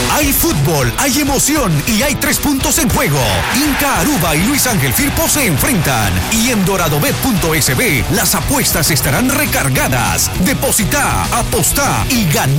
Hay fútbol, hay emoción y hay 3 puntos en juego. Inca Aruba y Luis Ángel Firpo se enfrentan. Y en doradobet.sb las apuestas estarán recargadas. Deposita, apostá y gana.